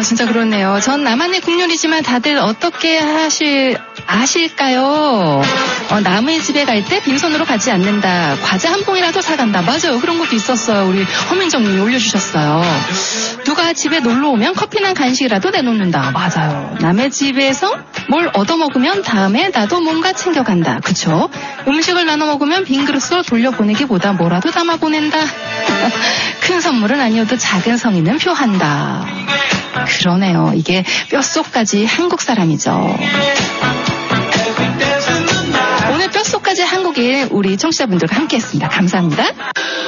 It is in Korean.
진짜 그렇네요. 전 나만의 국룰이지만 다들 어떻게 아실까요? 남의 집에 갈 때 빈손으로 가지 않는다. 과자 한 봉이라도 사간다. 맞아요. 그런 것도 있었어요. 우리 허민정님이 올려주셨어요. 누가 집에 놀러 오면 커피나 간식이라도 내놓는다. 맞아요. 남의 집에서 뭘 얻어먹으면 다음에 나도 뭔가 챙겨간다. 그쵸? 음식을 나눠 먹으면 빈 그릇으로 돌려보내기보다 뭐라도 담아보낸다. 큰 선물은 아니어도 작은 성의는 표한다. 그러네요. 이게 뼛속까지 한국 사람이죠. 오늘 뼛속까지 한국인 우리 청취자분들과 함께했습니다. 감사합니다.